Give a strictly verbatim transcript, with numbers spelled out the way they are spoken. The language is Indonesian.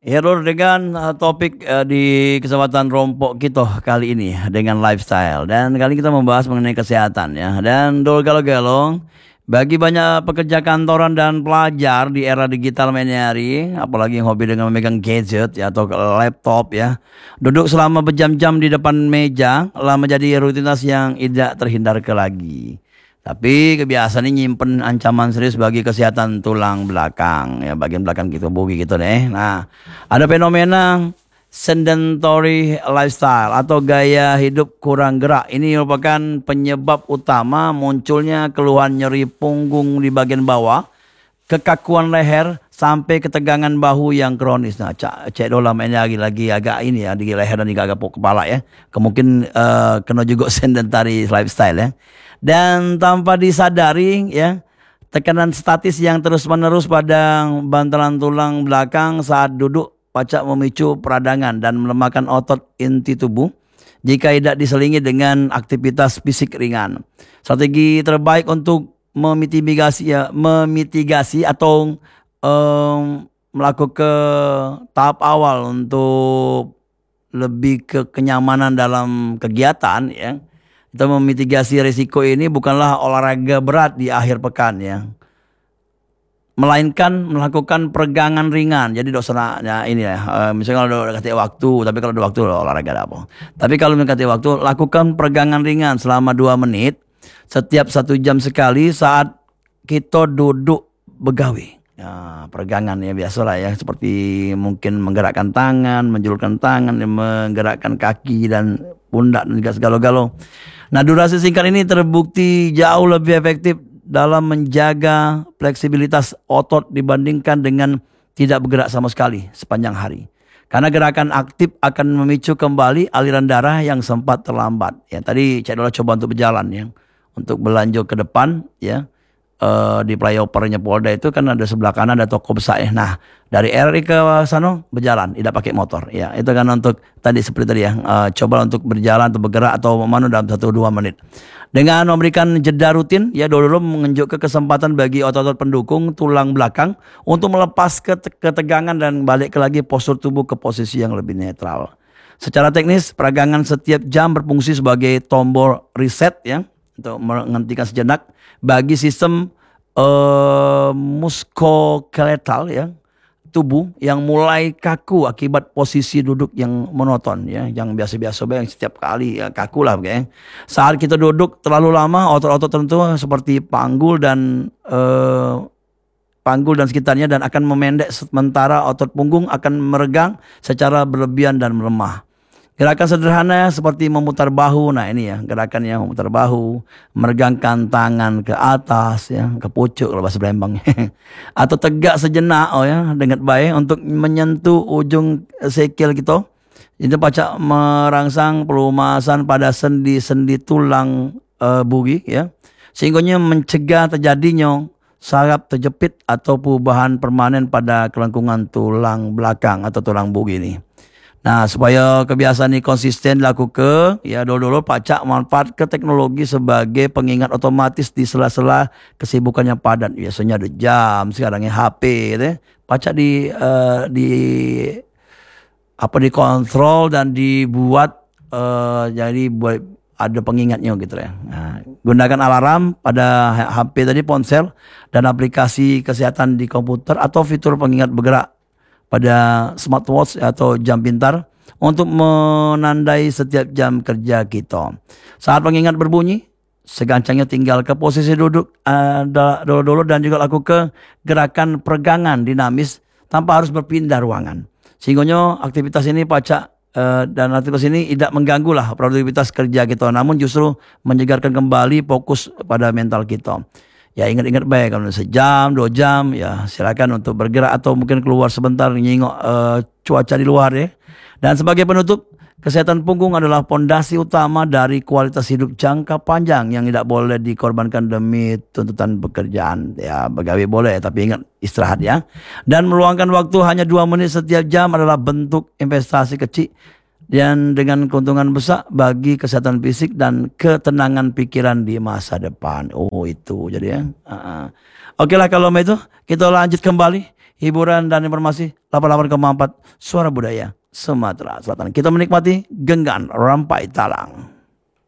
Ya Lur, dengan uh, topik uh, di kesempatan rompok kita kali ini dengan lifestyle, dan kali ini kita membahas mengenai kesehatan ya. Dan Dul kalau galong bagi banyak pekerja kantoran dan pelajar di era digital mainnya hari, apalagi yang hobi dengan memegang gadget ya atau laptop ya, duduk selama berjam-jam di depan meja lah menjadi rutinitas yang tidak terhindarkan lagi. Tapi kebiasaan ini nyimpen ancaman serius bagi kesehatan tulang belakang ya, bagian belakang gitu bugi gitu deh. Nah, ada fenomena sedentary lifestyle atau gaya hidup kurang gerak. Ini merupakan penyebab utama munculnya keluhan nyeri punggung di bagian bawah, kekakuan leher sampai ketegangan bahu yang kronis. Nah, cak cek dolam ini lagi-lagi agak ini ya di leher dan juga agak kepala ya. Kemungkinan uh, kena juga sedentary lifestyle ya. Dan tanpa disadari ya, tekanan statis yang terus-menerus pada bantalan tulang belakang saat duduk pacak memicu peradangan dan melemahkan otot inti tubuh jika tidak diselingi dengan aktivitas fisik ringan. Strategi terbaik untuk memitigasi ya, memitigasi atau um, melakukan tahap awal untuk lebih ke kenyamanan dalam kegiatan ya. Kita memitigasi risiko ini bukanlah olahraga berat di akhir pekan ya, melainkan melakukan peregangan ringan. Jadi dosenanya ini ya, uh, misalnya kalau ada kasih waktu, tapi kalau ada waktu olahraga ada apa. Tapi kalau kasih waktu, lakukan peregangan ringan selama dua menit setiap satu jam sekali saat kita duduk begawi. Ya, peregangan ya biasalah ya, seperti mungkin menggerakkan tangan, menjulurkan tangan, menggerakkan kaki dan pundak dan juga segala-gala. Nah, durasi singkat ini terbukti jauh lebih efektif dalam menjaga fleksibilitas otot dibandingkan dengan tidak bergerak sama sekali sepanjang hari. Karena gerakan aktif akan memicu kembali aliran darah yang sempat terlambat. Ya, tadi saya coba untuk berjalan ya, untuk berlanjut ke depan ya. Uh, di flyovernya Polda itu kan ada sebelah kanan ada toko besar ya. Nah, dari R I ke sana berjalan, tidak pakai motor ya. Itu kan untuk tadi seperti tadi ya, uh, coba untuk berjalan atau bergerak atau mana dalam satu dua menit. Dengan memberikan jeda rutin ya, dulu menunjukkan kesempatan bagi otot-otot pendukung tulang belakang untuk melepas ketegangan dan balik ke lagi postur tubuh ke posisi yang lebih netral. Secara teknis, peragangan setiap jam berfungsi sebagai tombol reset ya, untuk menghentikan sejenak bagi sistem uh, muskuloskeletal ya, tubuh yang mulai kaku akibat posisi duduk yang monoton ya, yang biasa-biasa yang setiap kali ya, kaku lah kayak. Saat kita duduk terlalu lama, otot-otot tertentu seperti panggul dan uh, panggul dan sekitarnya dan akan memendek, sementara otot punggung akan meregang secara berlebihan dan melemah. Gerakan sederhana seperti memutar bahu, nah ini ya gerakan yang memutar bahu, meregangkan tangan ke atas ya, ke pucuk kalau bahasa Palembang, atau tegak sejenak oh ya dengan baik untuk menyentuh ujung sikil kita. Itu pacak merangsang pelumasan pada sendi-sendi tulang uh, bugi ya, sehingga mencegah terjadinya saraf terjepit atau perubahan permanen pada kelengkungan tulang belakang atau tulang bugi ini. Nah, supaya kebiasaan ini konsisten dilakukan, ya dulu-dulu pacak manfaat ke teknologi sebagai pengingat otomatis di sela-sela kesibukannya padat. Biasanya ada jam, sekarang H P, gitu. Pacak di uh, di apa dikontrol dan dibuat uh, jadi buat ada pengingatnya gitu ya. Nah, gunakan alarm pada H P tadi, ponsel dan aplikasi kesehatan di komputer atau fitur pengingat bergerak pada smartwatch atau jam pintar untuk menandai setiap jam kerja kita. Saat pengingat berbunyi, segancangnya tinggal ke posisi duduk dulu-dulu uh, dan juga lakukan gerakan peregangan dinamis tanpa harus berpindah ruangan. Sehingga aktivitas ini pacak uh, dan aktivitas ini tidak mengganggu lah produktivitas kerja kita, namun justru menyegarkan kembali fokus pada mental kita. Ya ingat-ingat baik, kalau sejam, dua jam, ya silakan untuk bergerak atau mungkin keluar sebentar nyingok uh, cuaca di luar ya. Dan sebagai penutup, kesehatan punggung adalah pondasi utama dari kualitas hidup jangka panjang yang tidak boleh dikorbankan demi tuntutan pekerjaan. Ya begawi boleh, tapi ingat istirahat ya. Dan meluangkan waktu hanya dua menit setiap jam adalah bentuk investasi kecil dan dengan keuntungan besar bagi kesehatan fisik dan ketenangan pikiran di masa depan. Oh itu jadi ya. Uh-uh. Oke lah kalau itu kita lanjut kembali. hiburan dan informasi delapan puluh delapan koma empat Suara Budaya Sumatera Selatan. Kita menikmati Genggan Rampai Talang.